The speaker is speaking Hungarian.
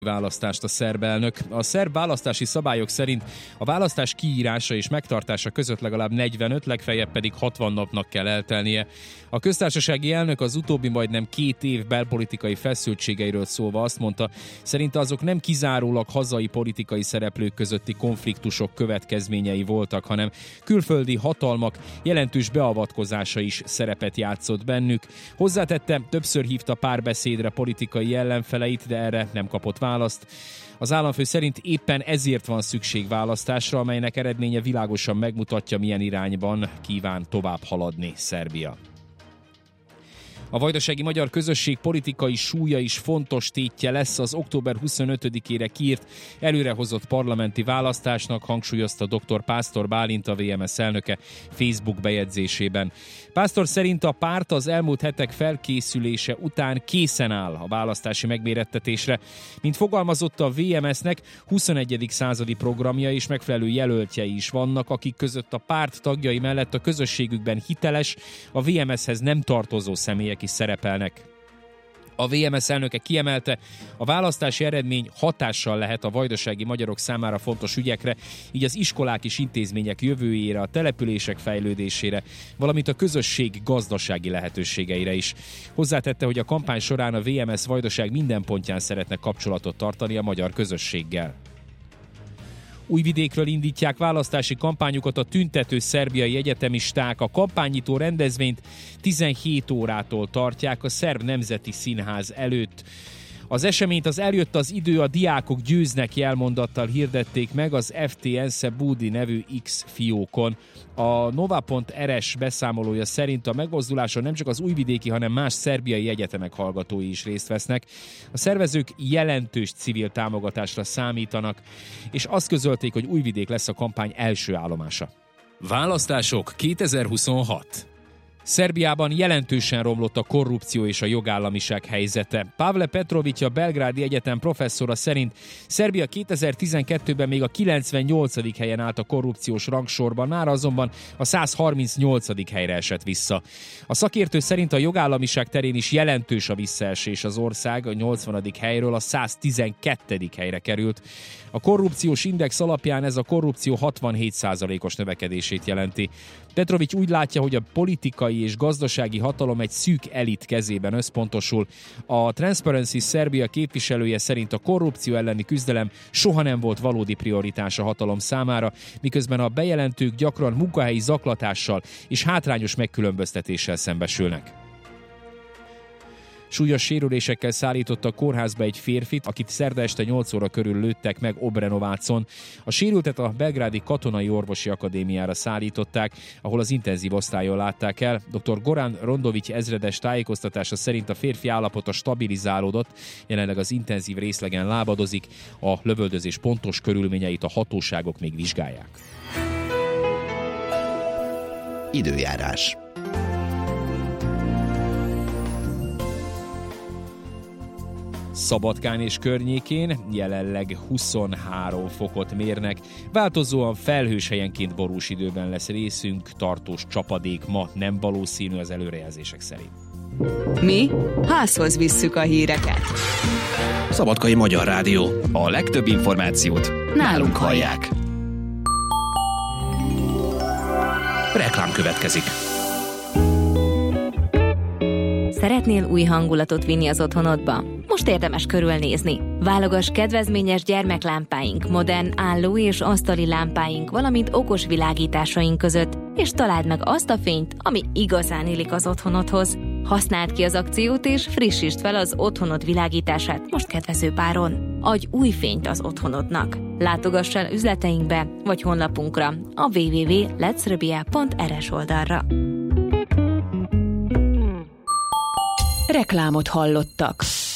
választást a szerb elnök. A szerb választási szabályok szerint a választás kiírása és megtartása között legalább 45, legfeljebb pedig 60 napnak kell eltelnie. A köztársasági elnök az utóbbi majdnem 2 év belpolitikai feszültségeiről szólva azt mondta, szerinte azok nem kizárólag hazai politikai szereplők közötti konfliktusok következményei voltak, hanem külföldi hatalmak jelentős beavatkozása is szerepet játszott bennük. Hozzátette, többször hívta párbeszédre politikai ellenfeleit, de erre nem kapott választ. Az államfő szerint éppen ezért van szükség választásra, amelynek eredménye világosan megmutatja, milyen irányban kíván tovább haladni Szerbia. A vajdasági magyar közösség politikai súlya is fontos tétje lesz az október 25-ére kiírt előrehozott parlamenti választásnak, hangsúlyozta dr. Pásztor Bálint, a VMS elnöke Facebook bejegyzésében. Pásztor szerint a párt az elmúlt hetek felkészülése után készen áll a választási megmérettetésre. Mint fogalmazott a VMS-nek, 21. századi programja és megfelelő jelöltjei is vannak, akik között a párt tagjai mellett a közösségükben hiteles, a VMS-hez nem tartozó személyek is szerepelnek. A VMS elnöke kiemelte, a választási eredmény hatással lehet a vajdasági magyarok számára fontos ügyekre, így az iskolák és intézmények jövőjére, a települések fejlődésére, valamint a közösség gazdasági lehetőségeire is. Hozzátette, hogy a kampány során a VMS Vajdaság minden pontján szeretne kapcsolatot tartani a magyar közösséggel. Újvidékről indítják választási kampányukat a tüntető szerbiai egyetemisták. A kampánynyitó rendezvényt 17 órától tartják a Szerb Nemzeti Színház előtt. Az eseményt az eljött az idő, a diákok győznek jelmondattal hirdették meg az FTNSE Budi nevű X fiókon. A Nova.rs beszámolója szerint a megmozduláson nem csak az újvidéki, hanem más szerbiai egyetemek hallgatói is részt vesznek. A szervezők jelentős civil támogatásra számítanak, és azt közölték, hogy Újvidék lesz a kampány első állomása. Választások 2026. Szerbiában jelentősen romlott a korrupció és a jogállamiság helyzete. Pavle Petrović, a Belgrádi Egyetem professzora szerint Szerbia 2012-ben még a 98. helyen állt a korrupciós rangsorban, már azonban a 138. helyre esett vissza. A szakértő szerint a jogállamiság terén is jelentős a visszaesés, az ország a 80. helyről a 112. helyre került. A korrupciós index alapján ez a korrupció 67%-os növekedését jelenti. Petrović úgy látja, hogy a politikai és gazdasági hatalom egy szűk elit kezében összpontosul. A Transparency Serbia képviselője szerint a korrupció elleni küzdelem soha nem volt valódi prioritás a hatalom számára, miközben a bejelentők gyakran munkahelyi zaklatással és hátrányos megkülönböztetéssel szembesülnek. Súlyos sérülésekkel szállította kórházba egy férfit, akit szerda este 8 óra körül lőttek meg Obrenovácon. A sérültet a belgrádi katonai orvosi akadémiára szállították, ahol az intenzív osztályon látták el. Dr. Goran Rondović ezredes tájékoztatása szerint a férfi állapota stabilizálódott, jelenleg az intenzív részlegen lábadozik, a lövöldözés pontos körülményeit a hatóságok még vizsgálják. Időjárás. Szabadkán és környékén jelenleg 23 fokot mérnek. Változóan felhős, helyenként borús időben lesz részünk, tartós csapadék ma nem valószínű az előrejelzések szerint. Mi házhoz visszük a híreket. Szabadkai Magyar Rádió. A legtöbb információt nálunk hallják. Reklám következik. Szeretnél új hangulatot vinni az otthonodba? Most érdemes körülnézni. Válogass kedvezményes gyermeklámpáink, modern álló- és asztali lámpáink, valamint okos világításaink között, és találd meg azt a fényt, ami igazán illik az otthonodhoz. Használd ki az akciót, és frissítsd fel az otthonod világítását most kedvező áron. Adj új fényt az otthonodnak. Látogass el üzleteinkbe, vagy honlapunkra, a www.letsrabia.rs oldalra. Reklámot hallottak.